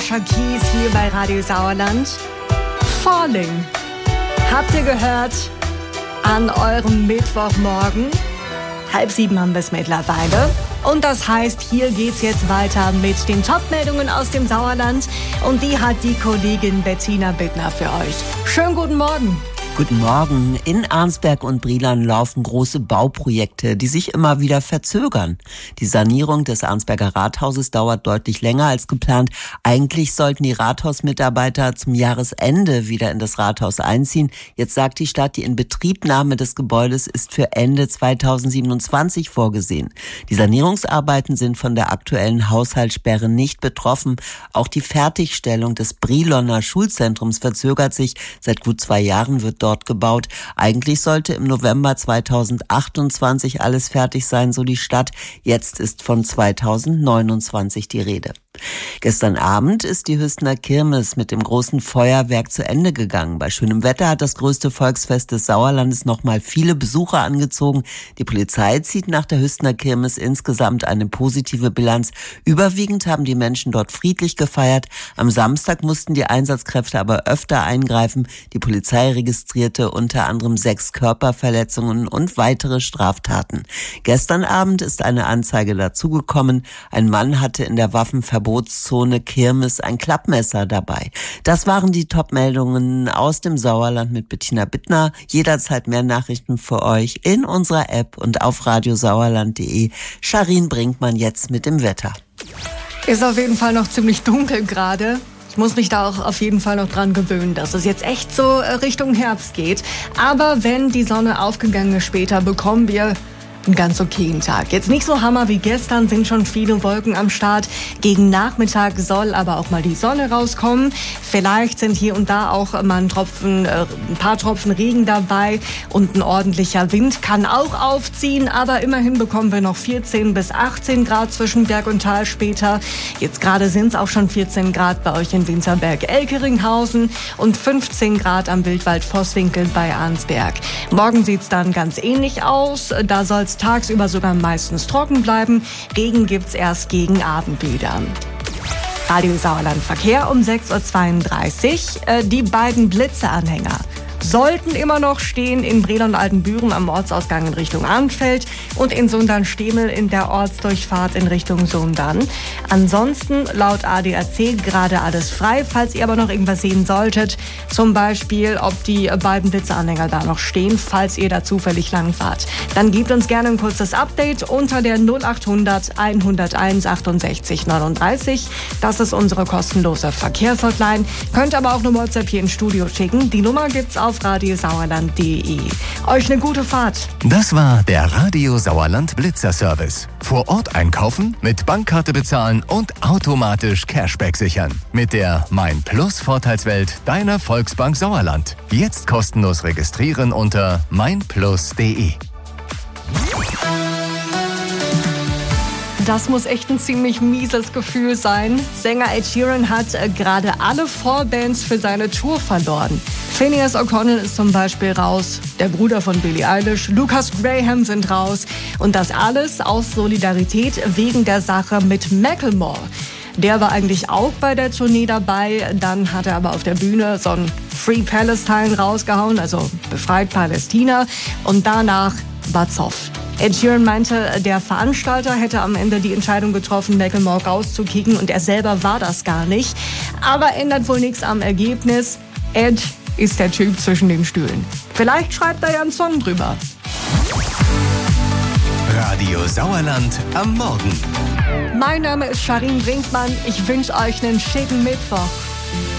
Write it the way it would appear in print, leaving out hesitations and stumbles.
Alicia Keys hier bei Radio Sauerland. Falling. Habt ihr gehört? An eurem Mittwochmorgen. 6:30 haben wir es mittlerweile. Und das heißt, hier geht's jetzt weiter mit den Top-Meldungen aus dem Sauerland. Und die hat die Kollegin Bettina Bittner für euch. Schönen guten Morgen. Guten Morgen. In Arnsberg und Brilon laufen große Bauprojekte, die sich immer wieder verzögern. Die Sanierung des Arnsberger Rathauses dauert deutlich länger als geplant. Eigentlich sollten die Rathausmitarbeiter zum Jahresende wieder in das Rathaus einziehen. Jetzt sagt die Stadt, die Inbetriebnahme des Gebäudes ist für Ende 2027 vorgesehen. Die Sanierungsarbeiten sind von der aktuellen Haushaltssperre nicht betroffen. Auch die Fertigstellung des Briloner Schulzentrums verzögert sich. Seit gut 2 Jahren wird dort gebaut. Eigentlich sollte im November 2028 alles fertig sein, so die Stadt. Jetzt ist von 2029 die Rede. Gestern Abend ist die Hüstener Kirmes mit dem großen Feuerwerk zu Ende gegangen. Bei schönem Wetter hat das größte Volksfest des Sauerlandes nochmal viele Besucher angezogen. Die Polizei zieht nach der Hüstener Kirmes insgesamt eine positive Bilanz. Überwiegend haben die Menschen dort friedlich gefeiert. Am Samstag mussten die Einsatzkräfte aber öfter eingreifen. Die Polizei registrierte unter anderem 6 Körperverletzungen und weitere Straftaten. Gestern Abend ist eine Anzeige dazugekommen. Ein Mann hatte in der Waffenverbotszone Kirmes ein Klappmesser dabei. Das waren die Top-Meldungen aus dem Sauerland mit Bettina Bittner. Jederzeit mehr Nachrichten für euch in unserer App und auf radiosauerland.de. Charin Brinkmann jetzt mit dem Wetter. Ist auf jeden Fall noch ziemlich dunkel gerade. Ich muss mich da auch auf jeden Fall noch dran gewöhnen, dass es jetzt echt so Richtung Herbst geht. Aber wenn die Sonne aufgegangen ist später, bekommen wir einen ganz okayen Tag. Jetzt nicht so Hammer wie gestern, sind schon viele Wolken am Start. Gegen Nachmittag soll aber auch mal die Sonne rauskommen. Vielleicht sind hier und da auch mal ein paar Tropfen Regen dabei und ein ordentlicher Wind kann auch aufziehen. Aber immerhin bekommen wir noch 14 bis 18 Grad zwischen Berg und Tal später. Jetzt gerade sind es auch schon 14 Grad bei euch in Winterberg-Elkeringhausen und 15 Grad am Wildwald Vosswinkel bei Arnsberg. Morgen sieht es dann ganz ähnlich aus. Da soll es tagsüber sogar meistens trocken bleiben. Regen gibt's erst gegen Abend wieder. Radio Sauerland Verkehr um 6:32 Uhr. Die beiden Blitzeanhänger sollten immer noch stehen in Brilon-Altenbüren am Ortsausgang in Richtung Arnfeld und in Sundern-Stemel in der Ortsdurchfahrt in Richtung Sundern. Ansonsten laut ADAC gerade alles frei, falls ihr aber noch irgendwas sehen solltet. Zum Beispiel, ob die beiden Blitzeanhänger da noch stehen, falls ihr da zufällig langfahrt. Dann gebt uns gerne ein kurzes Update unter der 0800 101 68 39. Das ist unsere kostenlose Verkehrshotline. Könnt aber auch eine WhatsApp hier ins Studio schicken. Die Nummer gibt's auf radiosauerland.de. Euch eine gute Fahrt. Das war der Radio Sauerland Blitzer Service. Vor Ort einkaufen, mit Bankkarte bezahlen und automatisch Cashback sichern. Mit der Mein Plus Vorteilswelt deiner Volksbank Sauerland. Jetzt kostenlos registrieren unter meinplus.de. Das muss echt ein ziemlich mieses Gefühl sein. Sänger Ed Sheeran hat gerade alle Vorbands für seine Tour verloren. Phineas O'Connell ist zum Beispiel raus, der Bruder von Billie Eilish, Lucas Graham sind raus. Und das alles aus Solidarität wegen der Sache mit Macklemore. Der war eigentlich auch bei der Tournee dabei, dann hat er aber auf der Bühne so ein Free Palestine rausgehauen, also befreit Palästina. Und danach war Zoff. Ed Sheeran meinte, der Veranstalter hätte am Ende die Entscheidung getroffen, Macklemore rauszukicken und er selber war das gar nicht. Aber ändert wohl nichts am Ergebnis. Ed ist der Typ zwischen den Stühlen. Vielleicht schreibt er ja einen Song drüber. Radio Sauerland am Morgen. Mein Name ist Charin Brinkmann. Ich wünsche euch einen schicken Mittwoch.